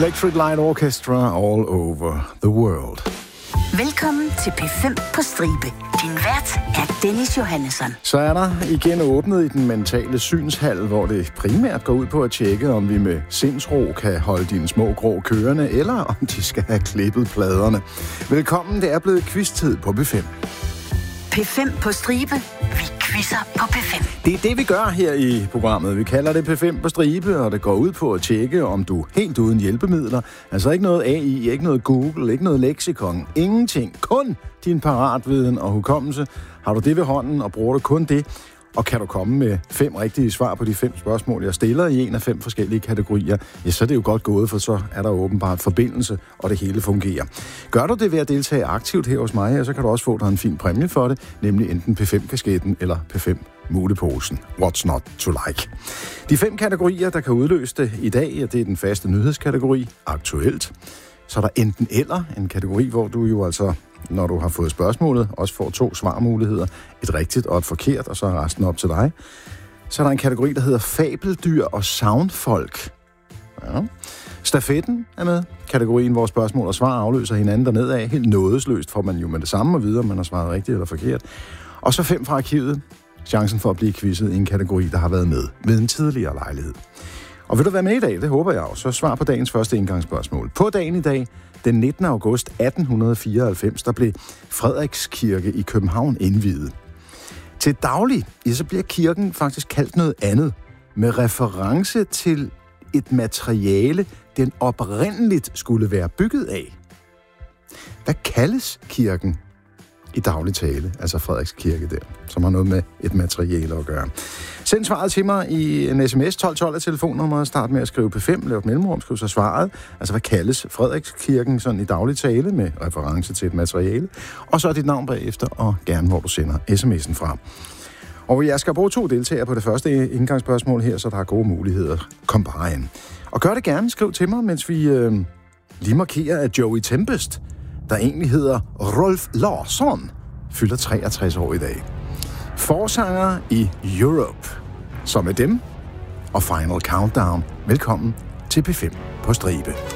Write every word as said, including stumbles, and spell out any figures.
Electric Light Orchestra all over the world. Velkommen til P fem på stribe. Din vært er Dennis Johannesson. Så er der igen åbnet i den mentale synshal, hvor det primært går ud på at tjekke, om vi med sindsro kan holde dine små grå kørende, eller om de skal have klippet pladerne. Velkommen, det er blevet quiz-tid på P fem. P fem på stribe. Vi quizzer på P fem. Det er det, vi gør her i programmet. Vi kalder det P fem på stribe, og det går ud på at tjekke, om du helt uden hjælpemidler, altså ikke noget A I, ikke noget Google, ikke noget leksikon, ingenting, kun din paratviden og hukommelse. Har du det ved hånden, og bruger du kun det, og kan du komme med fem rigtige svar på de fem spørgsmål, jeg stiller i en af fem forskellige kategorier, ja, så er det jo godt gået, for så er der åbenbart forbindelse, og det hele fungerer. Gør du det ved at deltage aktivt her hos mig, ja, så kan du også få dig en fin præmie for det, nemlig enten P fem-kasketten eller P fem-muleposen. What's not to like? De fem kategorier, der kan udløse det i dag, ja, det er den faste nyhedskategori, aktuelt. Så er der enten eller, en kategori, hvor du jo altså, når du har fået spørgsmålet, også får to svarmuligheder, et rigtigt og et forkert, og så er resten op til dig. Så er der en kategori, der hedder fabeldyr og soundfolk. Ja. Stafetten er med. Kategorien, hvor spørgsmål og svar afløser hinanden dernede af. Helt nådesløst får man jo med det samme at vide, om man har svaret rigtigt eller forkert. Og så fem fra arkivet. Chancen for at blive quizzet i en kategori, der har været med ved en tidligere lejlighed. Og vil du være med i dag? Det håber jeg også. Så svar på dagens første indgangsspørgsmål. På dagen i dag, den nittende august atten fireoghalvfems, der blev Frederikskirke i København indviet. Til daglig, ja, så bliver kirken faktisk kaldt noget andet, med reference til et materiale, den oprindeligt skulle være bygget af. Hvad kaldes kirken i daglig tale, altså Frederikskirke der, som har noget med et materiale at gøre? Send svaret til mig i en sms, tolv tolv af telefonnummeret, start med at skrive P fem, lav et mellemrum, skriv så svaret, altså hvad kaldes Frederikskirken sådan i daglig tale med reference til et materiale, og så dit navn bagefter, og gerne hvor du sender sms'en fra. Og jeg skal bruge to deltagere på det første indgangsspørgsmål her, så der er gode muligheder. Kom bare ind. Og gør det gerne, skriv til mig, mens vi øh, lige markerer, at Joey Tempest, der egentlig hedder Rolf Larsson, fylder treogtres år i dag. Forsanger i Europe, som er dem, og Final Countdown. Velkommen til P fem på stribe.